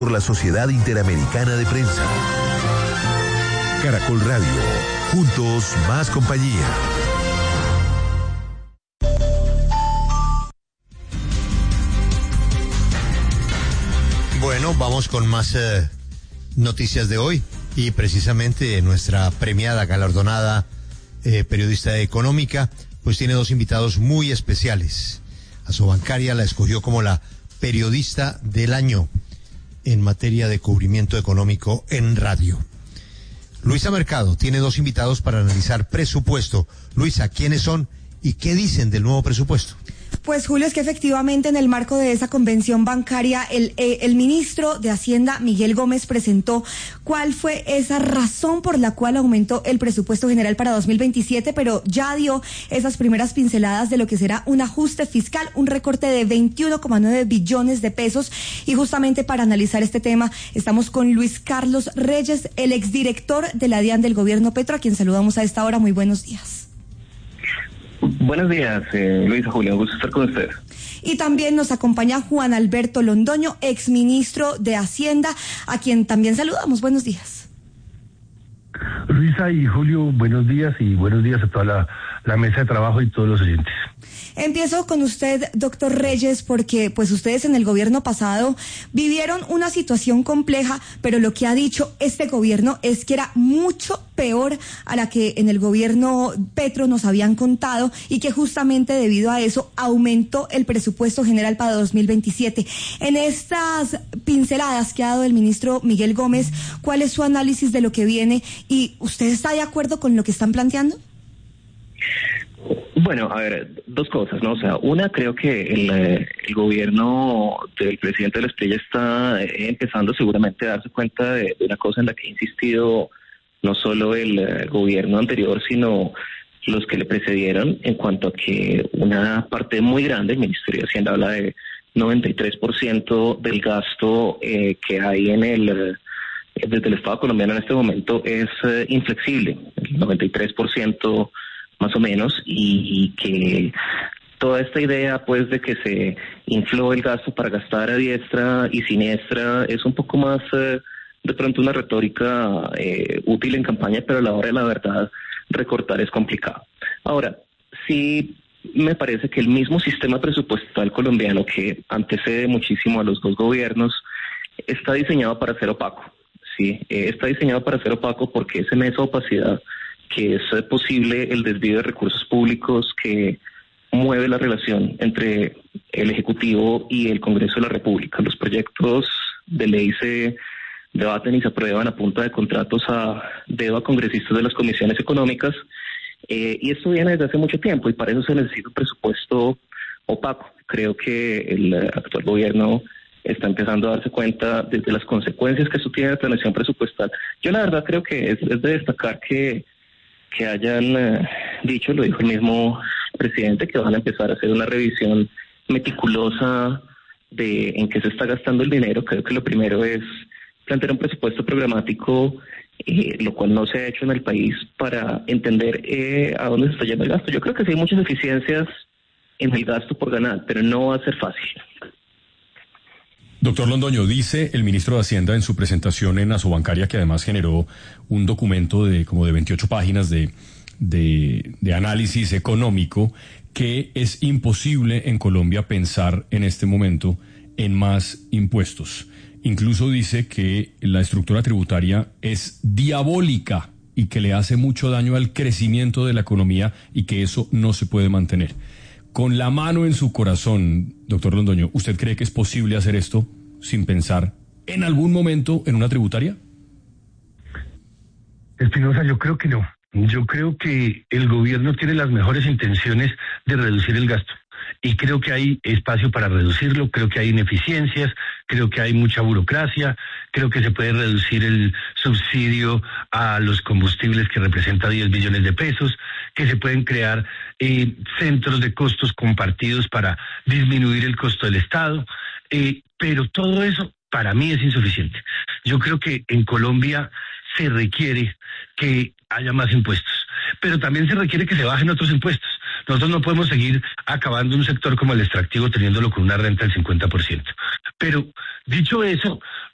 por la Sociedad Interamericana de Prensa. Caracol Radio, juntos más compañía. Bueno, vamos con más noticias de hoy y precisamente nuestra premiada, galardonada periodista económica, pues tiene dos invitados muy especiales. Asobancaria la escogió como la periodista del año en materia de cubrimiento económico en radio. Luisa Mercado tiene dos invitados para analizar presupuesto. Luisa, ¿quiénes son y qué dicen del nuevo presupuesto? Pues Julio, es que efectivamente en el marco de esa convención bancaria, el ministro de Hacienda, Miguel Gómez, presentó cuál fue esa razón por la cual aumentó el presupuesto general para 2027, pero ya dio esas primeras pinceladas de lo que será un ajuste fiscal, un recorte de 21,9 billones de pesos. Y justamente para analizar este tema estamos con Luis Carlos Reyes, el exdirector de la DIAN del gobierno Petro, a quien saludamos a esta hora. Muy buenos días. Buenos días, Luisa, Julio, un gusto estar con ustedes. Y también nos acompaña Juan Alberto Londoño, exministro de Hacienda, a quien también saludamos. Buenos días. Luisa y Julio, buenos días y buenos días a toda la mesa de trabajo y todos los oyentes. Empiezo con usted, doctor Reyes, porque pues ustedes en el gobierno pasado vivieron una situación compleja, pero lo que ha dicho este gobierno es que era mucho peor a la que en el gobierno Petro nos habían contado y que justamente debido a eso aumentó el presupuesto general para 2027. En estas pinceladas que ha dado el ministro Miguel Gómez, ¿cuál es su análisis de lo que viene y usted está de acuerdo con lo que están planteando? Bueno, a ver, dos cosas, ¿no? O sea, una, creo que el gobierno del presidente de la Estrella está empezando seguramente a darse cuenta de una cosa en la que ha insistido no solo el gobierno anterior, sino los que le precedieron, en cuanto a que una parte muy grande, el Ministerio de Hacienda habla de 93% del gasto que hay desde el Estado colombiano en este momento es inflexible, el 93% más o menos, y que toda esta idea pues de que se infló el gasto para gastar a diestra y siniestra es un poco más de pronto una retórica útil en campaña, pero a la hora de la verdad recortar es complicado. Ahora, sí me parece que el mismo sistema presupuestal colombiano, que antecede muchísimo a los dos gobiernos, está diseñado para ser opaco. Sí, está diseñado para ser opaco porque es en esa opacidad que es posible el desvío de recursos públicos que mueve la relación entre el Ejecutivo y el Congreso de la República. Los proyectos de ley se debaten y se aprueban a punta de contratos a dedo a congresistas de las comisiones económicas, y esto viene desde hace mucho tiempo y para eso se necesita un presupuesto opaco. Creo que el actual gobierno está empezando a darse cuenta de las consecuencias que esto tiene en la planeación presupuestal. Yo la verdad creo que es de destacar que hayan dicho, lo dijo el mismo presidente, que van a empezar a hacer una revisión meticulosa de en qué se está gastando el dinero. Creo que lo primero es plantear un presupuesto programático, lo cual no se ha hecho en el país, para entender a dónde se está yendo el gasto. Yo creo que sí hay muchas eficiencias en el gasto por ganar, pero no va a ser fácil. Doctor Londoño, dice el ministro de Hacienda en su presentación en Asobancaria, que además generó un documento de como de 28 páginas de análisis económico, que es imposible en Colombia pensar en este momento en más impuestos. Incluso dice que la estructura tributaria es diabólica y que le hace mucho daño al crecimiento de la economía y que eso no se puede mantener. Con la mano en su corazón, doctor Londoño, ¿usted cree que es posible hacer esto sin pensar en algún momento en una tributaria? Espinosa, yo creo que no. Yo creo que el gobierno tiene las mejores intenciones de reducir el gasto. Y creo que hay espacio para reducirlo, creo que hay ineficiencias, creo que hay mucha burocracia, creo que se puede reducir el subsidio a los combustibles que representa 10 billones de pesos, que se pueden crear centros de costos compartidos para disminuir el costo del Estado, pero todo eso para mí es insuficiente. Yo creo que en Colombia se requiere que haya más impuestos, pero también se requiere que se bajen otros impuestos. Nosotros no podemos seguir acabando un sector como el extractivo teniéndolo con una renta del 50%. Pero dicho eso,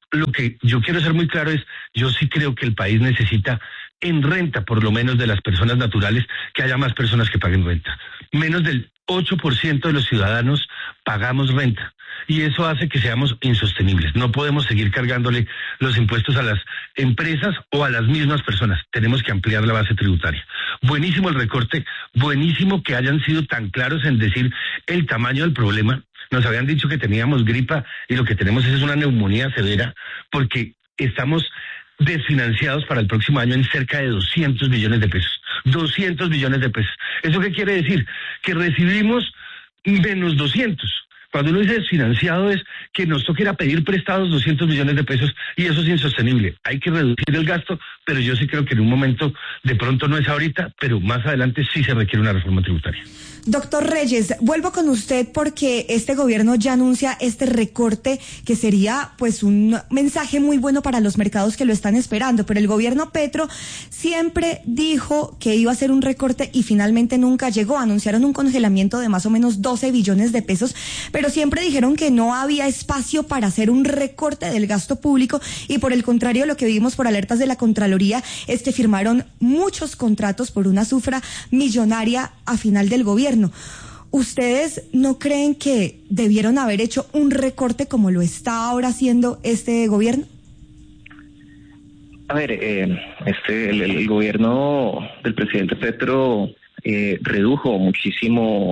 lo que yo quiero ser muy claro es, yo sí creo que el país necesita en renta, por lo menos de las personas naturales, que haya más personas que paguen renta. Menos del 8% de los ciudadanos pagamos renta. Y eso hace que seamos insostenibles. No podemos seguir cargándole los impuestos a las empresas o a las mismas personas. Tenemos que ampliar la base tributaria. Buenísimo el recorte, buenísimo que hayan sido tan claros en decir el tamaño del problema. Nos habían dicho que teníamos gripa y lo que tenemos es una neumonía severa porque estamos desfinanciados para el próximo año en cerca de 200 millones de pesos. 200 millones de pesos. ¿Eso qué quiere decir? Que recibimos menos 200. Cuando uno dice desfinanciado es que nos toque ir a pedir prestados 200 millones de pesos y eso es insostenible. Hay que reducir el gasto, pero yo sí creo que en un momento, de pronto no es ahorita, pero más adelante sí se requiere una reforma tributaria. Doctor Reyes, vuelvo con usted porque este gobierno ya anuncia este recorte que sería pues un mensaje muy bueno para los mercados que lo están esperando, pero el gobierno Petro siempre dijo que iba a hacer un recorte y finalmente nunca llegó. Anunciaron un congelamiento de más o menos 12 billones de pesos, pero siempre dijeron que no había espacio para hacer un recorte del gasto público y por el contrario lo que vimos por alertas de la Contraloría es que firmaron muchos contratos por una cifra millonaria a final del gobierno. ¿Ustedes no creen que debieron haber hecho un recorte como lo está ahora haciendo este gobierno? A ver, el gobierno del presidente Petro redujo muchísimo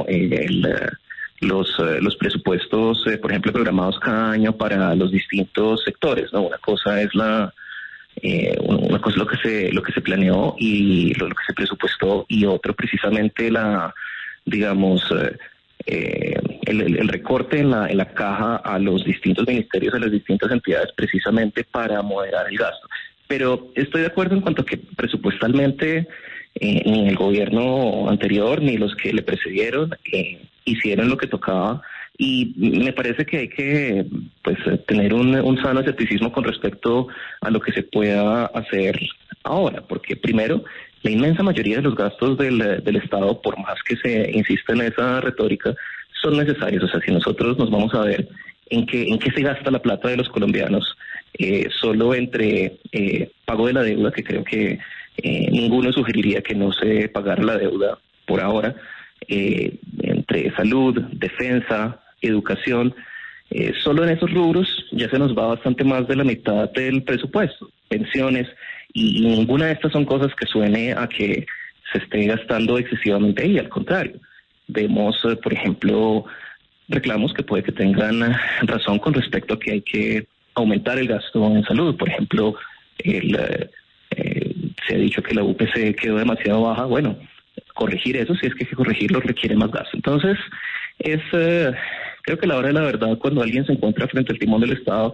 los presupuestos, por ejemplo, programados cada año para los distintos sectores, ¿no? Una cosa es una cosa es lo que se planeó y lo que se presupuestó y otro precisamente el recorte en la caja a los distintos ministerios, a las distintas entidades, precisamente para moderar el gasto. Pero estoy de acuerdo en cuanto a que presupuestalmente ni el gobierno anterior ni los que le precedieron hicieron lo que tocaba y me parece que hay que tener un sano escepticismo con respecto a lo que se pueda hacer ahora, porque primero, la inmensa mayoría de los gastos del Estado, por más que se insista en esa retórica, son necesarios. O sea, si nosotros nos vamos a ver en qué se gasta la plata de los colombianos, solo entre pago de la deuda, que creo que ninguno sugeriría que no se pagara la deuda por ahora, entre salud, defensa, educación, solo en esos rubros ya se nos va bastante más de la mitad del presupuesto, pensiones, y ninguna de estas son cosas que suene a que se esté gastando excesivamente ahí, al contrario. Vemos, por ejemplo, reclamos que puede que tengan razón con respecto a que hay que aumentar el gasto en salud. Por ejemplo, se ha dicho que la UPC quedó demasiado baja. Bueno, corregir eso, si es que hay que corregirlo, requiere más gasto. Entonces, creo que la hora de la verdad, cuando alguien se encuentra frente al timón del Estado,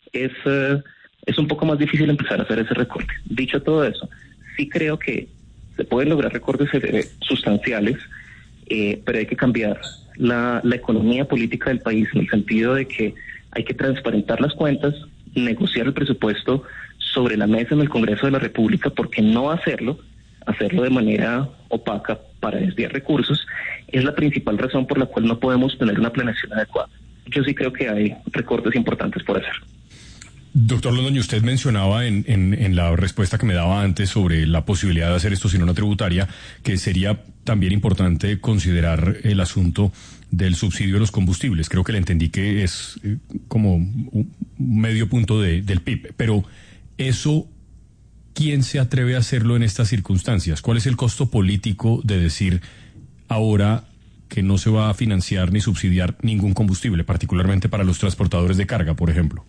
es un poco más difícil empezar a hacer ese recorte. Dicho todo eso, sí creo que se pueden lograr recortes sustanciales, pero hay que cambiar la economía política del país en el sentido de que hay que transparentar las cuentas, negociar el presupuesto sobre la mesa en el Congreso de la República, porque no hacerlo de manera opaca para desviar recursos, es la principal razón por la cual no podemos tener una planeación adecuada. Yo sí creo que hay recortes importantes por hacer. Doctor Londoño, usted mencionaba en la respuesta que me daba antes sobre la posibilidad de hacer esto sin una tributaria, que sería también importante considerar el asunto del subsidio de los combustibles. Creo que le entendí que es como un medio punto del PIB, pero eso, ¿quién se atreve a hacerlo en estas circunstancias? ¿Cuál es el costo político de decir ahora que no se va a financiar ni subsidiar ningún combustible, particularmente para los transportadores de carga, por ejemplo?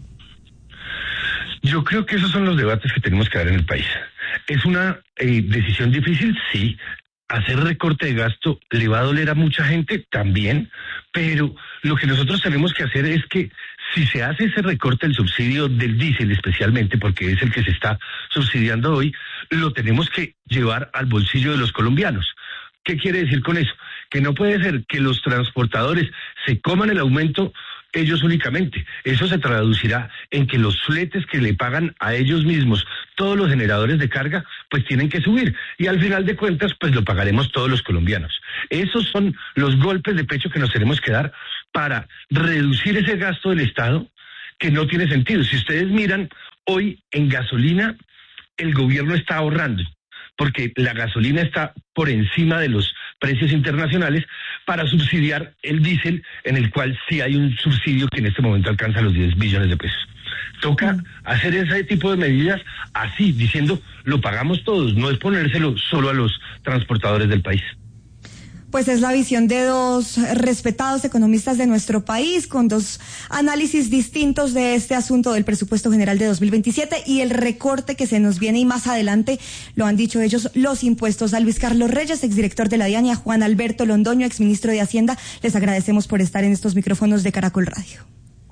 Yo creo que esos son los debates que tenemos que dar en el país. ¿Es una decisión difícil? Sí. ¿Hacer recorte de gasto le va a doler a mucha gente? También. Pero lo que nosotros tenemos que hacer es que si se hace ese recorte del subsidio del diésel especialmente, porque es el que se está subsidiando hoy, lo tenemos que llevar al bolsillo de los colombianos. ¿Qué quiere decir con eso? Que no puede ser que los transportadores se coman el aumento ellos únicamente. Eso se traducirá en que los fletes que le pagan a ellos mismos todos los generadores de carga, pues tienen que subir. Y al final de cuentas, pues lo pagaremos todos los colombianos. Esos son los golpes de pecho que nos tenemos que dar para reducir ese gasto del Estado que no tiene sentido. Si ustedes miran, hoy en gasolina el gobierno está ahorrando, porque la gasolina está por encima de los precios internacionales para subsidiar el diésel, en el cual sí hay un subsidio que en este momento alcanza los 10 billones de pesos. Toca hacer ese tipo de medidas así, diciendo, lo pagamos todos, no es ponérselo solo a los transportadores del país. Pues es la visión de dos respetados economistas de nuestro país, con dos análisis distintos de este asunto del presupuesto general de 2027 y el recorte que se nos viene, y más adelante, lo han dicho ellos, los impuestos. A Luis Carlos Reyes, exdirector de la DIAN, y a Juan Alberto Londoño, exministro de Hacienda, les agradecemos por estar en estos micrófonos de Caracol Radio.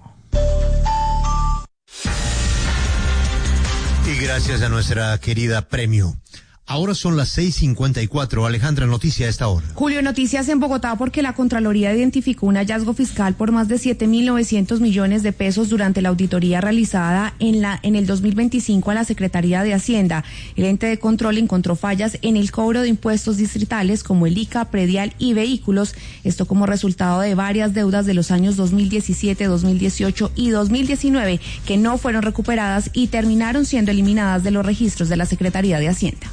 Y gracias a nuestra querida Premio. Ahora son las 6:54. Alejandra, noticia a esta hora. Julio, noticias en Bogotá porque la Contraloría identificó un hallazgo fiscal por más de 7.900 millones de pesos durante la auditoría realizada en el 2025 a la Secretaría de Hacienda. El ente de control encontró fallas en el cobro de impuestos distritales como el ICA, predial y vehículos. Esto como resultado de varias deudas de los años 2017, 2018 y 2019 que no fueron recuperadas y terminaron siendo eliminadas de los registros de la Secretaría de Hacienda.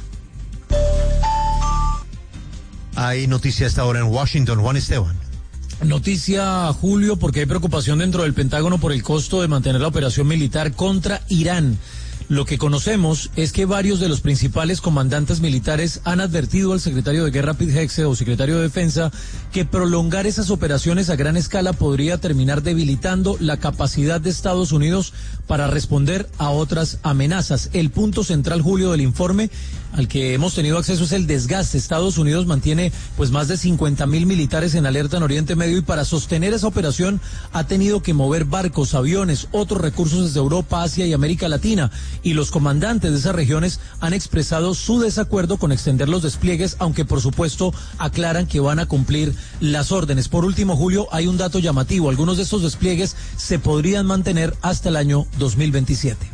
Hay noticia hasta ahora en Washington. Juan Esteban. Noticia, Julio, porque hay preocupación dentro del Pentágono por el costo de mantener la operación militar contra Irán. Lo que conocemos es que varios de los principales comandantes militares han advertido al secretario de Guerra Pete Hegseth o secretario de Defensa que prolongar esas operaciones a gran escala podría terminar debilitando la capacidad de Estados Unidos para responder a otras amenazas. El punto central, Julio, del informe al que hemos tenido acceso es el desgaste. Estados Unidos mantiene pues más de 50.000 militares en alerta en Oriente Medio y para sostener esa operación ha tenido que mover barcos, aviones, otros recursos desde Europa, Asia y América Latina. Y los comandantes de esas regiones han expresado su desacuerdo con extender los despliegues, aunque por supuesto aclaran que van a cumplir las órdenes. Por último, Julio, hay un dato llamativo. Algunos de estos despliegues se podrían mantener hasta el año 2027.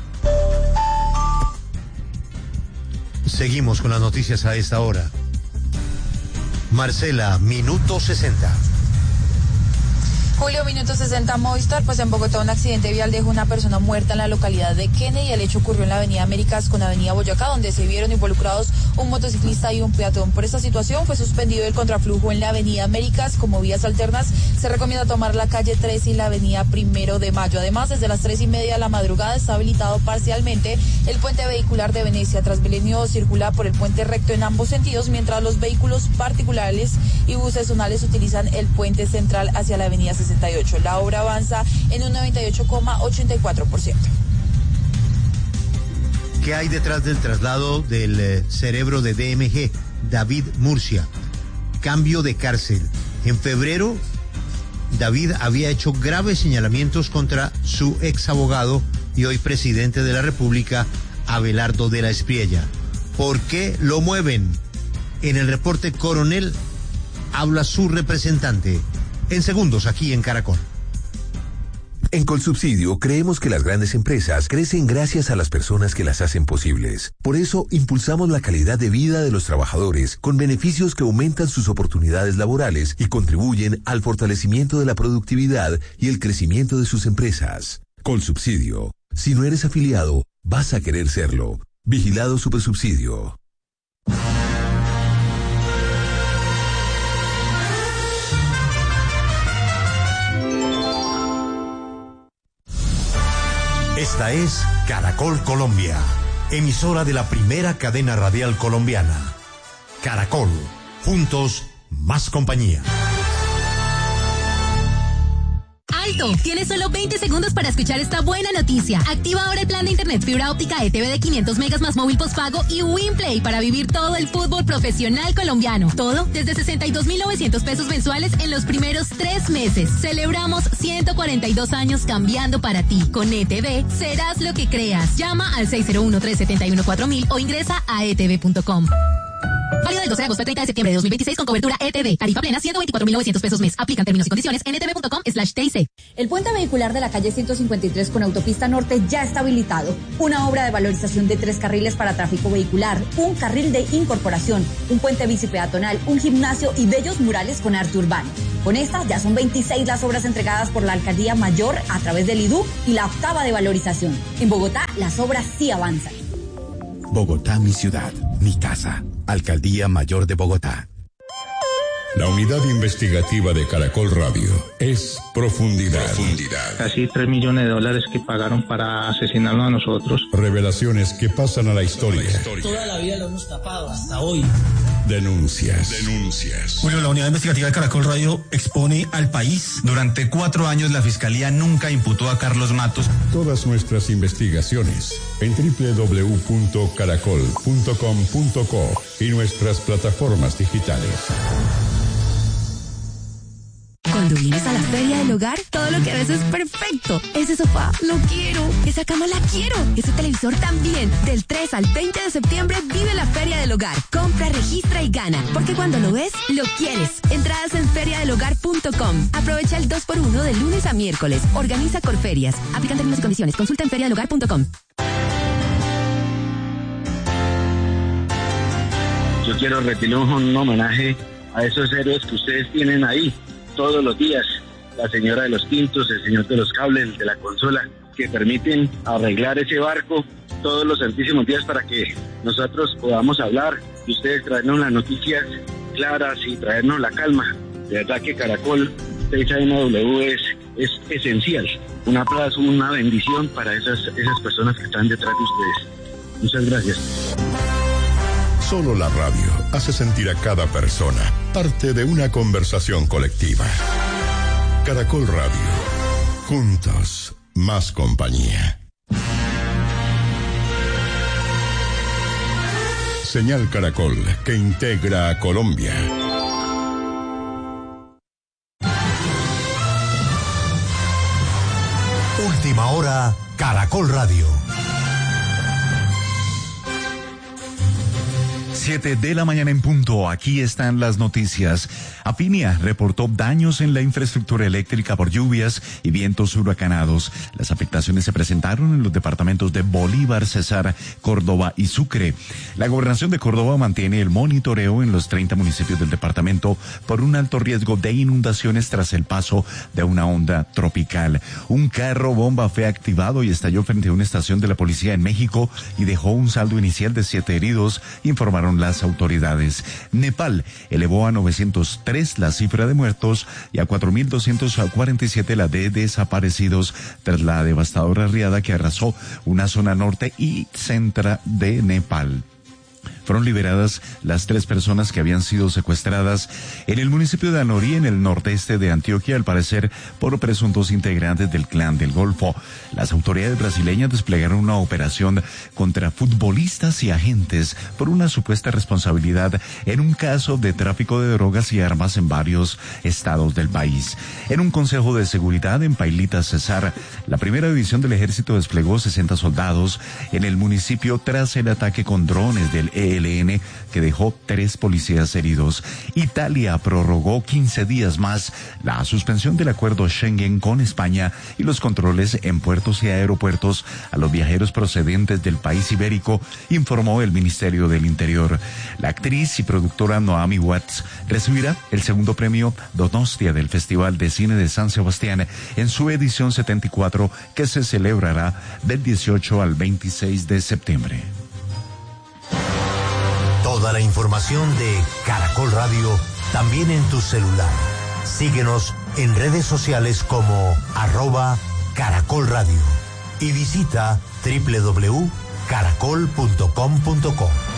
Seguimos con las noticias a esta hora. Marcela, minuto 60. Julio, minuto 60, Movistar. Pues en Bogotá un accidente vial dejó una persona muerta en la localidad de Kennedy. El hecho ocurrió en la avenida Américas con avenida Boyacá, donde se vieron involucrados un motociclista y un peatón. Por esta situación fue suspendido el contraflujo en la avenida Américas. Como vías alternas se recomienda tomar la calle 3 y la avenida 1 de Mayo. Además, desde las 3:30 de la madrugada está habilitado parcialmente el puente vehicular de Venecia. Transmilenio circula por el puente recto en ambos sentidos, mientras los vehículos particulares y buses zonales utilizan el puente central hacia la avenida 68. La obra avanza en un 98,84%. ¿Qué hay detrás del traslado del cerebro de DMG, David Murcia? Cambio de cárcel. En febrero, David había hecho graves señalamientos contra su ex abogado y hoy presidente de la República, Abelardo de la Espriella. ¿Por qué lo mueven? En el reporte Coronel habla su representante. En segundos, aquí en Caracol. En Colsubsidio creemos que las grandes empresas crecen gracias a las personas que las hacen posibles. Por eso impulsamos la calidad de vida de los trabajadores con beneficios que aumentan sus oportunidades laborales y contribuyen al fortalecimiento de la productividad y el crecimiento de sus empresas. Colsubsidio. Si no eres afiliado, vas a querer serlo. Vigilado Supersubsidio. Esta es Caracol Colombia, emisora de la primera cadena radial colombiana. Caracol, juntos, más compañía. ¡Alto! Tienes solo 20 segundos para escuchar esta buena noticia. Activa ahora el plan de internet fibra óptica ETV de 500 megas más móvil postpago y WinPlay para vivir todo el fútbol profesional colombiano. Todo desde 62.900 pesos mensuales en los primeros 3 meses. Celebramos 142 años cambiando para ti. Con ETV serás lo que creas. Llama al 601-371-4000 o ingresa a etv.com. Válido del 12 de agosto al 30 de septiembre de 2026 con cobertura ETV. Tarifa plena 124.900 pesos mes. Aplican términos y condiciones en etv.com/TIC. El puente vehicular de la calle 153 con autopista norte ya está habilitado. Una obra de valorización de 3 carriles para tráfico vehicular, un carril de incorporación, un puente bici peatonal, un gimnasio y bellos murales con arte urbano. Con estas ya son 26 las obras entregadas por la Alcaldía Mayor a través del IDU y la octava de valorización. En Bogotá las obras sí avanzan. Bogotá, mi ciudad, mi casa. Alcaldía Mayor de Bogotá. La unidad investigativa de Caracol Radio es Profundidad. Casi $3 millones que pagaron para asesinarnos a nosotros. Revelaciones que pasan a la historia. Toda la vida lo hemos tapado hasta hoy. Denuncias. Bueno, la unidad investigativa de Caracol Radio expone al país. Durante 4 años la Fiscalía nunca imputó a Carlos Matos. Todas nuestras investigaciones en www.caracol.com.co y nuestras plataformas digitales. Cuando vienes a la Feria del Hogar, todo lo que ves es perfecto. Ese sofá, lo quiero. Esa cama, la quiero. Ese televisor también. Del 3 al 20 de septiembre, vive la Feria del Hogar. Compra, registra y gana. Porque cuando lo ves, lo quieres. Entradas en feriadelhogar.com. Aprovecha el 2x1 de lunes a miércoles. Organiza Corferias. Aplican términos y condiciones. Consulta en feriadelhogar.com. Yo quiero rendirle un homenaje a esos héroes que ustedes tienen ahí todos los días, la señora de los tintos, el señor de los cables, el de la consola, que permiten arreglar ese barco todos los santísimos días para que nosotros podamos hablar y ustedes traernos las noticias claras y traernos la calma. De verdad que Caracol 6AMW es esencial. Un aplauso, una bendición para esas personas que están detrás de ustedes. Muchas gracias. Solo la radio hace sentir a cada persona parte de una conversación colectiva. Caracol Radio. Juntos, más compañía. Señal Caracol, que integra a Colombia. Última hora, Caracol Radio. 7 de la mañana en punto. Aquí están las noticias. Afinia reportó daños en la infraestructura eléctrica por lluvias y vientos huracanados. Las afectaciones se presentaron en los departamentos de Bolívar, Cesar, Córdoba y Sucre. La gobernación de Córdoba mantiene el monitoreo en los 30 municipios del departamento por un alto riesgo de inundaciones tras el paso de una onda tropical. Un carro bomba fue activado y estalló frente a una estación de la policía en México y dejó un saldo inicial de 7 heridos, informaron las autoridades. Nepal elevó a 903 la cifra de muertos y a 4.247 la de desaparecidos tras la devastadora riada que arrasó una zona norte y centro de Nepal. Fueron liberadas las 3 personas que habían sido secuestradas en el municipio de Anorí, en el nordeste de Antioquia, al parecer por presuntos integrantes del Clan del Golfo. Las autoridades brasileñas desplegaron una operación contra futbolistas y agentes por una supuesta responsabilidad en un caso de tráfico de drogas y armas en varios estados del país. En un consejo de seguridad en Pailita, Cesar, la primera división del ejército desplegó 60 soldados en el municipio tras el ataque con drones del ELN que dejó 3 policías heridos. Italia prorrogó 15 días más la suspensión del acuerdo Schengen con España y los controles en puertos y aeropuertos a los viajeros procedentes del país ibérico, informó el Ministerio del Interior. La actriz y productora Naomi Watts recibirá el segundo premio Donostia del Festival de Cine de San Sebastián en su edición 74, que se celebrará del 18 al 26 de septiembre. Toda la información de Caracol Radio también en tu celular. Síguenos en redes sociales como @Caracol Radio y visita www.caracol.com.co.